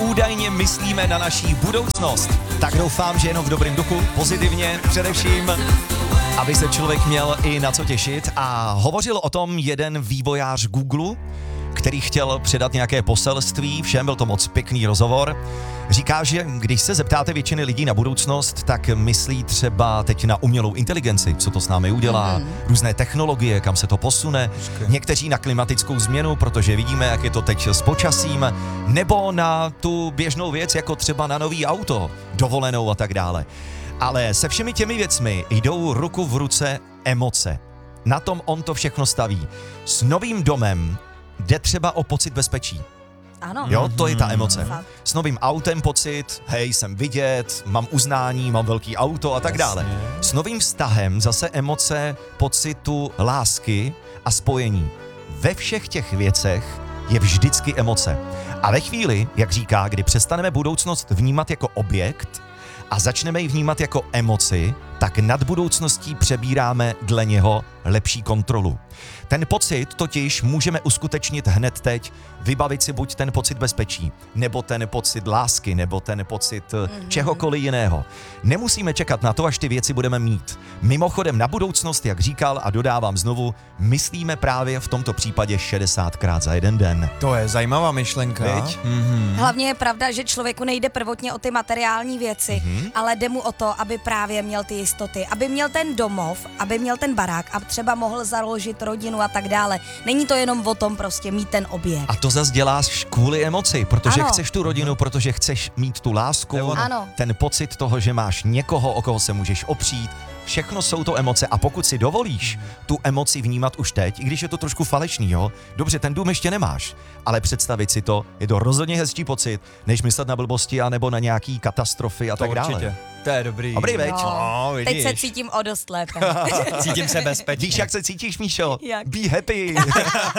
údajně myslíme na naší budoucnost. Tak doufám, že jenom v dobrém duchu, pozitivně především, aby se člověk měl i na co těšit. A hovořil o tom jeden vývojář Google, který chtěl předat nějaké poselství, všem byl to moc pěkný rozhovor. Říká, že když se zeptáte většiny lidí na budoucnost, tak myslí třeba teď na umělou inteligenci, co to s námi udělá, různé technologie, kam se to posune, někteří na klimatickou změnu, protože vidíme, jak je to teď s počasím, nebo na tu běžnou věc, jako třeba na nový auto, dovolenou a tak dále. Ale se všemi těmi věcmi jdou ruku v ruce emoce. Na tom on to všechno staví. S novým domem jde třeba o pocit bezpečí. Ano. Jo, to je ta emoce. Fakt. S novým autem pocit, hej, jsem vidět, mám uznání, mám velký auto a tak dále. S novým vztahem zase emoce pocitu lásky a spojení. Ve všech těch věcech je vždycky emoce. A ve chvíli, jak říká, kdy přestaneme budoucnost vnímat jako objekt a začneme ji vnímat jako emoci, tak nad budoucností přebíráme dle něho lepší kontrolu. Ten pocit totiž můžeme uskutečnit hned teď, vybavit si buď ten pocit bezpečí, nebo ten pocit lásky, nebo ten pocit čehokoliv jiného. Nemusíme čekat na to, až ty věci budeme mít. Mimochodem na budoucnost, jak říkal a dodávám znovu, myslíme právě v tomto případě 60krát za jeden den. To je zajímavá myšlenka. Viď? Hlavně je pravda, že člověku nejde prvotně o ty materiální věci, ale jde mu o to, aby právě měl ty jistoty, aby měl ten domov, aby měl ten barák a třeba mohl založit rodinu a tak dále. Není to jenom o tom prostě mít ten objekt. A to zase děláš kvůli emoci, protože Ano. chceš tu rodinu, protože chceš mít tu lásku, Ano. ten pocit toho, že máš někoho, o koho se můžeš opřít. Všechno jsou to emoce a pokud si dovolíš tu emoci vnímat už teď, i když je to trošku falešný, jo, dobře, ten dům ještě nemáš, ale představit si to, je to rozhodně hezčí pocit, než myslet na blbosti anebo na nějaký katastrofy a To tak dále. určitě. To je dobrý. Dobrý, veď? No, Teď vidíš. se cítím o dost lépe. Cítím se bezpečně. Víš, jak se cítíš, Míšo? Jak? Be happy.